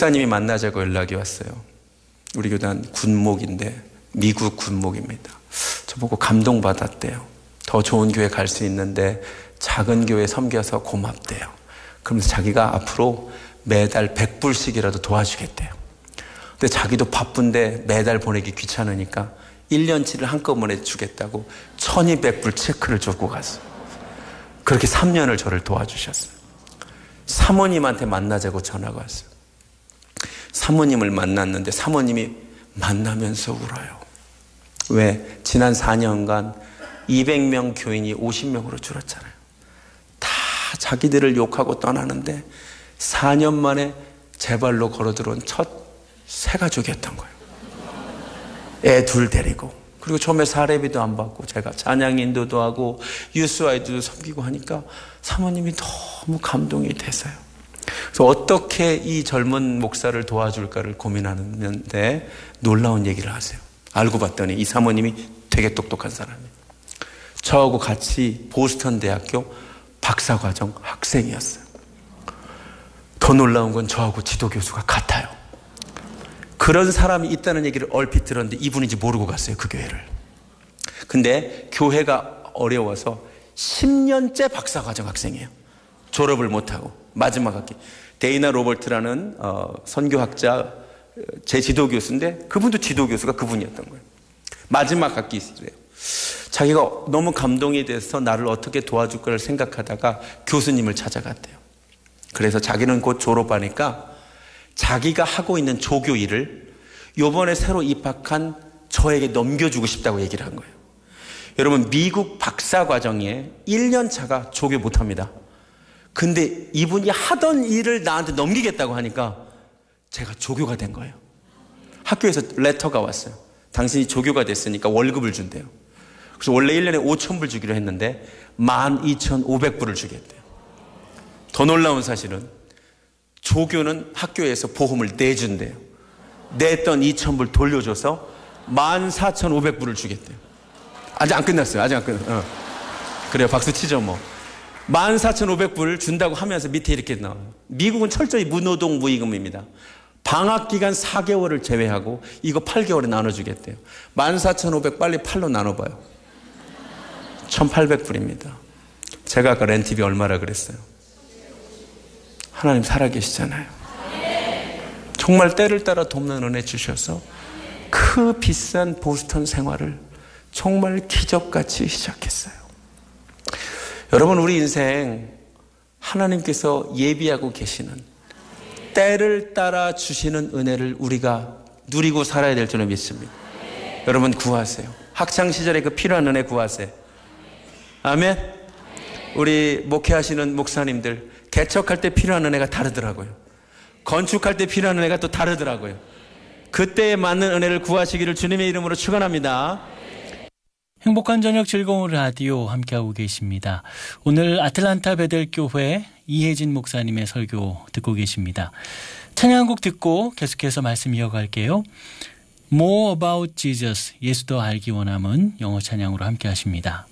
목사님이 만나자고 연락이 왔어요. 우리 교단 군목인데 미국 군목입니다. 저보고 감동받았대요. 더 좋은 교회 갈 수 있는데 작은 교회 섬겨서 고맙대요. 그러면서 자기가 앞으로 매달 100불씩이라도 도와주겠대요. 근데 자기도 바쁜데 매달 보내기 귀찮으니까 1년치를 한꺼번에 주겠다고 1200불 체크를 줬고 갔어요. 그렇게 3년을 저를 도와주셨어요. 사모님한테 만나자고 전화가 왔어요. 사모님을 만났는데 사모님이 만나면서 울어요. 왜? 지난 4년간 200명 교인이 50명으로 줄었잖아요. 다 자기들을 욕하고 떠나는데 4년 만에 제 발로 걸어 들어온 첫 새 가족이었던 거예요. 애 둘 데리고. 그리고 처음에 사례비도 안 받고 제가 찬양 인도도 하고 유스 아이들도 섬기고 하니까 사모님이 너무 감동이 되세요. 그래서 어떻게 이 젊은 목사를 도와줄까를 고민하는데 놀라운 얘기를 하세요. 알고 봤더니 이 사모님이 되게 똑똑한 사람이에요. 저하고 같이 보스턴 대학교 박사과정 학생이었어요. 더 놀라운 건 저하고 지도교수가 같아요. 그런 사람이 있다는 얘기를 얼핏 들었는데 이분인지 모르고 갔어요, 그 교회를. 근데 교회가 어려워서 10년째 박사과정 학생이에요. 졸업을 못하고 마지막 학기. 데이나 로버트라는 선교학자 제 지도교수인데 그분도 지도교수가 그분이었던 거예요. 마지막 학기래요. 자기가 너무 감동이 돼서 나를 어떻게 도와줄까를 생각하다가 교수님을 찾아갔대요. 그래서 자기는 곧 졸업하니까 자기가 하고 있는 조교 일을 이번에 새로 입학한 저에게 넘겨주고 싶다고 얘기를 한 거예요. 여러분, 미국 박사과정에 1년 차가 조교 못합니다. 근데 이분이 하던 일을 나한테 넘기겠다고 하니까 제가 조교가 된 거예요. 학교에서 레터가 왔어요. 당신이 조교가 됐으니까 월급을 준대요. 그래서 원래 1년에 5,000불 주기로 했는데 12,500불을 주겠대요. 더 놀라운 사실은 조교는 학교에서 보험을 내준대요. 냈던 2,000불 돌려줘서 14,500불을 주겠대요. 아직 안 끝났어요. 아직 안 끝났어요. 그래요. 박수 치죠 뭐. 14,500불을 준다고 하면서 밑에 이렇게 나와요. 미국은 철저히 무노동 무임금입니다. 방학기간 4개월을 제외하고 이거 8개월에 나눠주겠대요. 14,500 빨리 8로 나눠봐요. 1,800불입니다. 제가 아까 렌트비 얼마라 그랬어요? 하나님 살아계시잖아요. 정말 때를 따라 돕는 은혜 주셔서 그 비싼 보스턴 생활을 정말 기적같이 시작했어요. 여러분, 우리 인생 하나님께서 예비하고 계시는 때를 따라 주시는 은혜를 우리가 누리고 살아야 될 줄을 믿습니다. 여러분 구하세요. 학창시절에 그 필요한 은혜 구하세요. 아멘. 우리 목회하시는 목사님들 개척할 때 필요한 은혜가 다르더라고요. 건축할 때 필요한 은혜가 또 다르더라고요. 그때에 맞는 은혜를 구하시기를 주님의 이름으로 축원합니다. 행복한 저녁 즐거운 라디오 함께하고 계십니다. 오늘 아틀란타 베델교회 이혜진 목사님의 설교 듣고 계십니다. 찬양곡 듣고 계속해서 말씀 이어갈게요. More About Jesus, 예수 더 알기 원함은 영어 찬양으로 함께하십니다.